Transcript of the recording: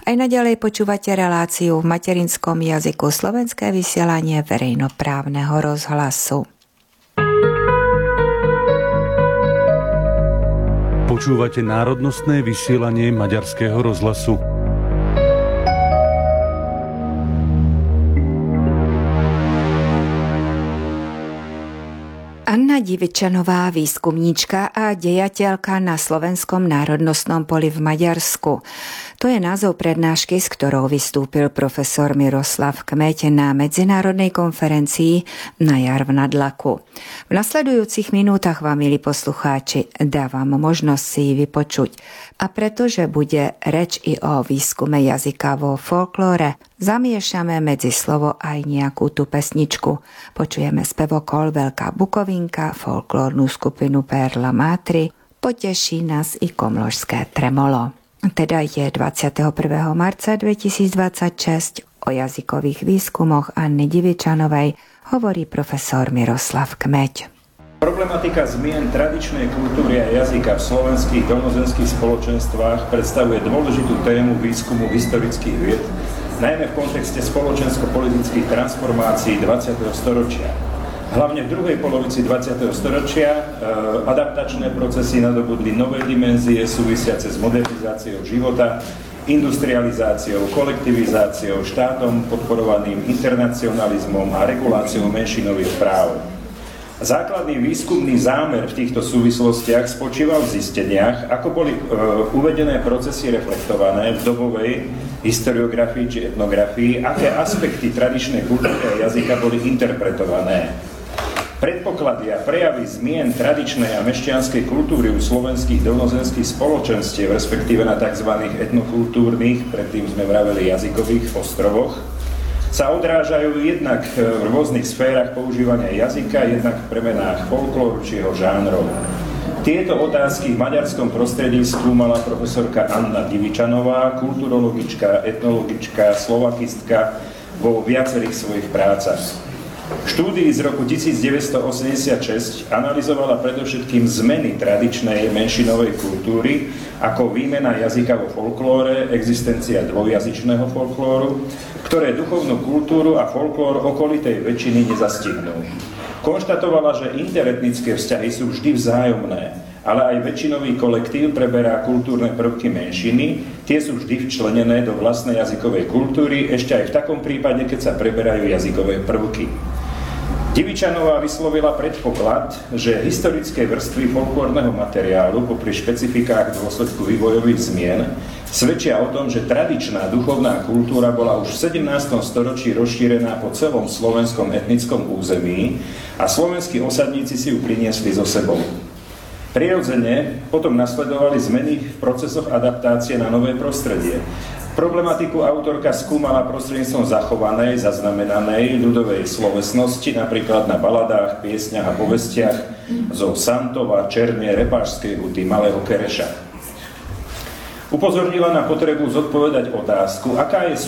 Aj naďalej počúvate reláciu v materinskom jazyku Slovenské vysielanie verejnoprávneho rozhlasu. Počúvate národnostné vysielanie Maďarského rozhlasu. Anna Divičanová, výskumníčka a dejateľka na Slovenskom národnostnom poli v Maďarsku. To je názov prednášky, s ktorou vystúpil profesor Miroslav Kmeď na medzinárodnej konferencii na jar v Nadlaku. V nasledujúcich minútach vám, milí poslucháči, dávam možnosť si vypočuť. A pretože bude reč i o výskume jazyka vo folklóre, zamiešame medzi slovo aj nejakú tú pesničku. Počujeme spevokol Veľká Bukovinka, folklórnu skupinu Perla Mátri, poteší nás i komložské tremolo. Teda je 21. marca 2026, o jazykových výskumoch Anny Divičanovej hovorí profesor Miroslav Kmeď. Problematika zmien tradičnej kultúry a jazyka v slovenských dolnozenských spoločenstvách predstavuje dôležitú tému výskumu historických vied, najmä v kontexte spoločensko-politických transformácií 20. storočia. Hlavne v druhej polovici 20. storočia adaptačné procesy nadobudli nové dimenzie súvisiace s modernizáciou života, industrializáciou, kolektivizáciou, štátom podporovaným internacionalizmom a reguláciou menšinových práv. Základný výskumný zámer v týchto súvislostiach spočíval v zisteniach, ako boli uvedené procesy reflektované v dobovej historiografii či etnografii, aké aspekty tradičnej kultúry a jazyka boli interpretované. Predpoklady a prejavy zmien tradičnej a mešťanskej kultúry u slovenských dolnozenských spoločenstiev, respektíve na tzv. Etnokultúrnych, predtým sme vraveli jazykových ostrovoch, sa odrážajú jednak v rôznych sférach používania jazyka, jednak v premenách folklóru či jeho žánrov. Tieto otázky v maďarskom prostredí skúmala profesorka Anna Divičanová, kulturologička, etnologička, slovakistka vo viacerých svojich prácach. V štúdii z roku 1986 analyzovala predovšetkým zmeny tradičnej menšinovej kultúry ako výmena jazyka vo folklóre, existencia dvojjazyčného folklóru, ktoré duchovnú kultúru a folklór okolitej väčšiny nezastihnú. Konštatovala, že interetnické vzťahy sú vždy vzájomné, ale aj väčšinový kolektív preberá kultúrne prvky menšiny, tie sú vždy včlenené do vlastnej jazykovej kultúry, ešte aj v takom prípade, keď sa preberajú jazykové prvky. Divičanová vyslovila predpoklad, že historické vrstvy folklórneho materiálu popri špecifikách v dôsledku vývojových zmien svedčia o tom, že tradičná duchovná kultúra bola už v 17. storočí rozšírená po celom slovenskom etnickom území a slovenskí osadníci si ju priniesli so sebou. Prirodzene potom nasledovali zmeny v procesoch adaptácie na nové prostredie. Problematiku autorka skúmala prostredníctvom zachovanej, zaznamenanej ľudovej slovesnosti, napríklad na baladách, piesňach a povestiach zo Santova, Černe, Repášskej huty, Malého Kereša. Upozornila na potrebu zodpovedať otázku, aká je